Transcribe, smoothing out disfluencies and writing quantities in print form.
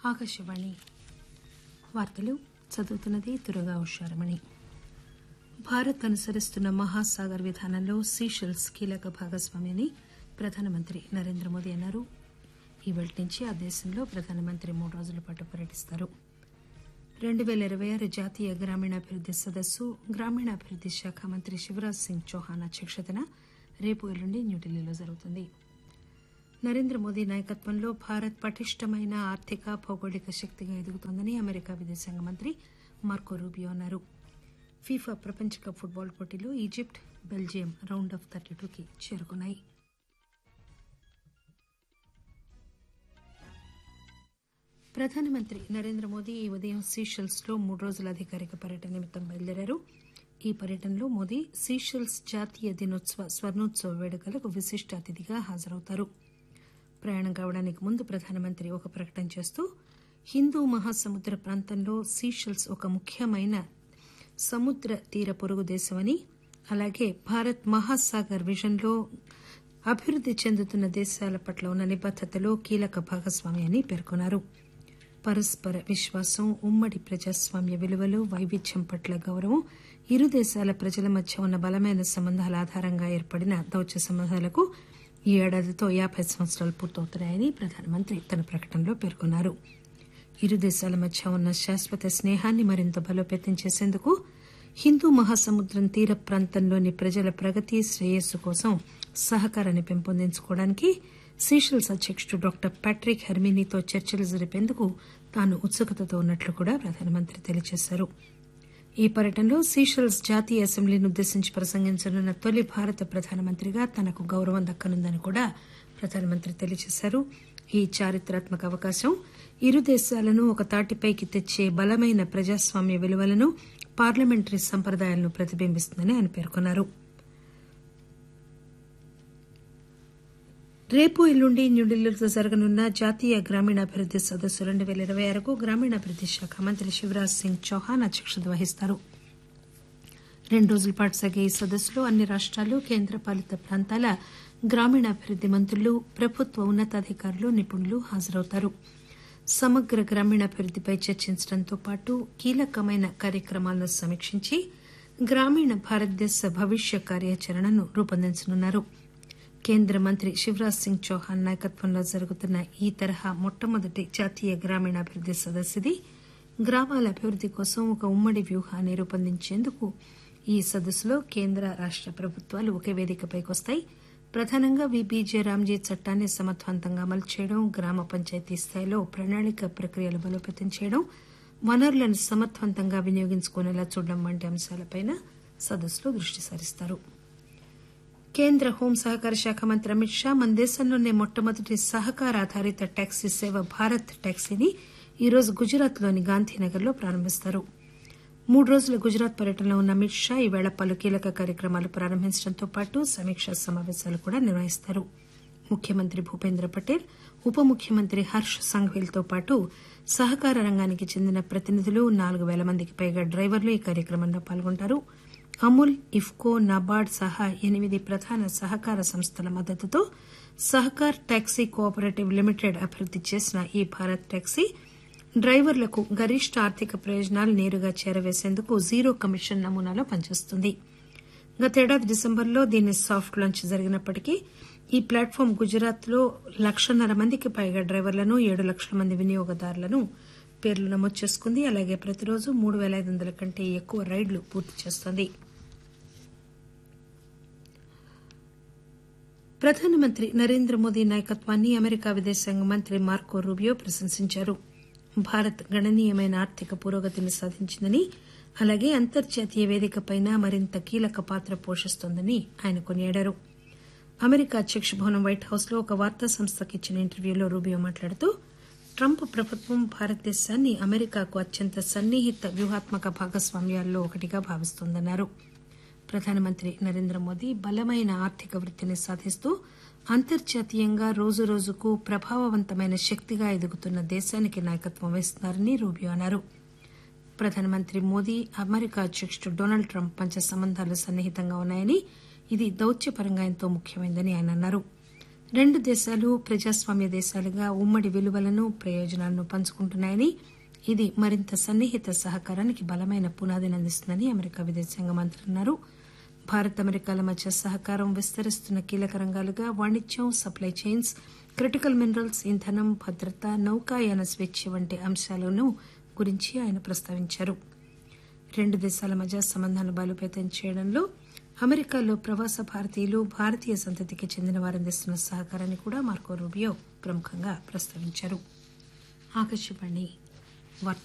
ఆకాశవాణి వార్తలు చదువుతున్నది దుర్గా ఉషారమణి. భారత్ అనుసరిస్తున్న మహాసాగర్ విధానంలో సీషెల్స్ కీలక భాగస్వామి అని ప్రధానమంత్రి నరేంద్ర మోదీ అన్నారు. ఈవేళ నుంచి ఆ దేశంలో ప్రధానమంత్రి 3 రోజుల పాటు పర్యటిస్తారు. 2026 జాతీయ గ్రామీణాభివృద్ది సదస్సు గ్రామీణాభివృద్ది శాఖ మంత్రి శివరాజ్ సింగ్ చౌహాన్ అధ్యక్షతన రేపు ఎల్లుండి న్యూఢిల్లీలో జరుగుతుంది. నరేంద్ర మోదీ నాయకత్వంలో భారత్ పటిష్టమైన ఆర్థిక భౌగోళిక శక్తిగా ఎదుగుతోందని అమెరికా విదేశాంగ మంత్రి మార్కో రూబియో అన్నారు. ఫీఫా ప్రపంచ కప్ ఫుట్బాల్ పోటీలో ఈజిప్ట్, బెల్జియం రౌండ్ ఆఫ్ 32కి చేరుకున్నాయి. ప్రధానమంత్రి నరేంద్ర మోదీ ఈ ఉదయం సీషెల్స్ లో 3 రోజుల అధికారిక పర్యటన నిమిత్తం బయలుదేరారు. ఈ పర్యటనలో మోదీ సీషెల్స్ జాతీయ దినోత్సవ స్వర్ణోత్సవ వేడుకలకు విశిష్ట అతిథిగా హాజరవుతారు. ప్రయాణం కావడానికి ముందు ప్రధానమంత్రి ఒక ప్రకటన చేస్తూ హిందూ మహాసముద్ర ప్రాంతంలో సీషెల్స్ ఒక ముఖ్యమైన సముద్ర తీర పొరుగు దేశమని, అలాగే భారత్ మహాసాగర్ విజన్లో అభివృద్ది చెందుతున్న దేశాల పట్ల ఉన్న నిబద్దతలో కీలక భాగస్వామి అని పేర్కొన్నారు. పరస్పర విశ్వాసం, ఉమ్మడి ప్రజాస్వామ్య విలువలు, వైవిధ్యం పట్ల గౌరవం, ఇరు దేశాల ప్రజల మధ్య ఉన్న బలమైన సంబంధాల ఆధారంగా ఏర్పడిన దౌత్య సంబంధాలకు ఈ ఏడాదితో 50 సంవత్సరాలు పూర్తవుతున్నాయని ప్రధానమంత్రి తన ప్రకటనలో పేర్కొన్నారు. ఇరు దేశాల మధ్య ఉన్న శాశ్వత స్నేహాన్ని మరింత బలోపేతం చేసేందుకు హిందూ మహాసముద్రం తీర ప్రాంతంలోని ప్రజల ప్రగతి, శ్రేయస్సు కోసం సహకారాన్ని పెంపొందించుకోవడానికి సీషెల్స్ అధ్యకుడు డాక్టర్ ప్యాట్రిక్ హెర్మినీతో చర్చలు జరిపేందుకు తాను ఉత్సుకతతో ఉన్నట్లు కూడా ప్రధానమంత్రి తెలియజేశారు. ఈ పర్యటనలో సీషెల్స్ జాతీయ అసెంబ్లీని ఉద్దేశించి ప్రసంగించనున్న తొలి భారత ప్రధానమంత్రిగా తనకు గౌరవం దక్కనుందని కూడా ప్రధానమంత్రి తెలియజేశారు. ఈ చారిత్రాత్మక అవకాశం ఇరు దేశాలను ఒక తాటిపైకి తెచ్చే బలమైన ప్రజాస్వామ్య విలువలను, పార్లమెంటరీ సంప్రదాయాలను ప్రతిబింబిస్తుందని ఆయన పేర్కొన్నారు. రేపు ఎల్లుండి న్యూఢిల్లీలో జరగనున్న జాతీయ గ్రామీణాభివృద్ది సదస్సు 2026కు గ్రామీణాభివృద్ది శాఖ మంత్రి శివరాజ్ సింగ్ చౌహాన్ అధ్యక్షత వహిస్తారు. 2 రోజుల పాటు సాగే ఈ సదస్సులో అన్ని రాష్టాలు, కేంద్రపాలిత ప్రాంతాల గ్రామీణాభివృద్ది మంత్రులు, ప్రభుత్వ ఉన్నతాధికారులు, నిపుణులు హాజరవుతారు. సమగ్ర గ్రామీణాభివృద్దిపై చర్చించడంతో పాటు కీలకమైన కార్యక్రమాలను సమీక్షించి గ్రామీణ భారతదేశ భవిష్య కార్యాచరణను రూపొందించనున్నారు. కేంద్ర మంత్రి శివరాజ్ సింగ్ చౌహాన్ నాయకత్వంలో జరుగుతున్న ఈ తరహా మొట్టమొదటి జాతీయ గ్రామీణాభివృద్ది సదస్సు ఇది. గ్రామాల అభివృద్ది కోసం ఒక ఉమ్మడి వ్యూహాన్ని రూపొందించేందుకు ఈ సదస్సులో కేంద్ర, రాష్ట ప్రభుత్వాలు ఒకే వేదికపైకి వస్తాయి. ప్రధానంగా బీజే రామ్జీ చట్టాన్ని సమర్థవంతంగా అమలు చేయడం, గ్రామ పంచాయతీ స్థాయిలో ప్రణాళిక ప్రక్రియలు బలోపేతం చేయడం, వనరులను సమర్థవంతంగా వినియోగించుకునేలా చూడడం వంటి అంశాలపై సదస్సులో దృష్టి సారిస్తారు. కేంద్ర హోం సహకార శాఖ మంత్రి అమిత్ షా మన దేశంలోనే మొట్టమొదటి సహకార ఆధారిత టాక్సీ సేవ భారత్ టాక్సీని ఈరోజు గుజరాత్లోని గాంధీనగర్లో ప్రారంభిస్తారు. 3 రోజుల గుజరాత్ పర్యటనలో ఉన్న అమిత్ షా ఈవేళ పలు కీలక కార్యక్రమాలు ప్రారంభించడంతో పాటు సమీక్షా సమావేశాలు కూడా నిర్వహిస్తారు. ముఖ్యమంత్రి భూపేంద్ర పటేల్, ఉప ముఖ్యమంత్రి హర్ష్ సంఘ్వీలతో పాటు సహకార రంగానికి చెందిన ప్రతినిధులు, 4,000 మందికి పైగా డ్రైవర్లు ఈ కార్యక్రమంలో పాల్గొంటారు. అమూల్, ఇఫ్కో, నాబార్డ్ సహా 8 ప్రధాన సహకార సంస్థల మద్దతుతో సహకార్ టాక్సీ కోఆపరేటివ్ లిమిటెడ్ అభివృద్ది చేసిన ఈ భారత్ టాక్సీ డ్రైవర్లకు గరిష్ట ఆర్థిక ప్రయోజనాలు నేరుగా చేరవేసేందుకు జీరో కమిషన్ నమూనాలో పనిచేస్తుంది. గతేడాది డిసెంబర్లో దీని సాఫ్ట్ లాంచ్ జరిగినప్పటికీ ఈ ప్లాట్ఫామ్ గుజరాత్లో 1,50,000 మందికి పైగా డ్రైవర్లను, 7 లక్షల మంది వినియోగదారులను పేర్లు నమోదు చేసుకుంది. అలాగే ప్రతిరోజు 3,500 కంటే ఎక్కువ రైళ్లు పూర్తి చేస్తోంది. ప్రధానమంత్రి నరేంద్ర మోదీ నాయకత్వాన్ని అమెరికా విదేశాంగ మంత్రి మార్కో రూబియో ప్రశంసించారు. భారత్ గణనీయమైన ఆర్థిక పురోగతిని సాధించిందని, అలాగే అంతర్జాతీయ వేదికపై మరింత కీలక పాత్ర పోషిస్తోందని ఆయన కొనియాడారు. అమెరికా అధ్యక్ష భవనం వైట్ హౌస్ లో ఒక వార్తా సంస్థకు ఇచ్చిన ఇంటర్వ్యూలో రూబియో మాట్లాడుతూ ట్రంప్ ప్రభుత్వం భారతదేశాన్ని అమెరికాకు అత్యంత సన్నిహిత వ్యూహాత్మక భాగస్వామ్యాల్లో ఒకటిగా భావిస్తోందన్నారు. ప్రధానమంత్రి నరేంద్ర మోదీ బలమైన ఆర్థిక వృద్దిని సాధిస్తూ అంతర్జాతీయంగా రోజురోజుకు ప్రభావవంతమైన శక్తిగా ఎదుగుతున్న దేశానికి నాయకత్వం వహిస్తున్నారని రూబియో అన్నారు. ప్రధానమంత్రి మోదీ, అమెరికా అధ్యకుడు డొనాల్డ్ ట్రంప్ మధ్య సంబంధాలు సన్నిహితంగా ఉన్నాయని, ఇది దౌత్యపరంగా ఎంతో ముఖ్యమైందని ఆయన అన్నారు. రెండు దేశాలు ప్రజాస్వామ్య దేశాలుగా ఉమ్మడి విలువలను ప్రయోజనాలను పంచుకుంటున్నాయని ఇది మరింత సన్నిహిత సహకారానికి బలమైన పునాదిని అందిస్తుందని అమెరికా విదేశాంగ మంత్రి అన్నారు. భారత్ అమెరికాల మధ్య సహకారం విస్తరిస్తున్న కీలక రంగాలుగా వాణిజ్యం, సప్లై చైన్స్, క్రిటికల్ మినరల్స్, ఇంధనం, భద్రత, నౌకాయాన స్వేచ్ఛ వంటి అంశాలను గురించి ఆయన ప్రస్తావించారు. రెండు దేశాల మధ్య సంబంధాలను బలోపేతం చేయడంలో అమెరికాలో ప్రవాస భారతీయులు, భారతీయ సంతతికి చెందిన వారు అందిస్తున్న సహకారాన్ని కూడా మార్కో రూబియో ప్రముఖంగా ప్రస్తావించారు. ఆకాశవాణి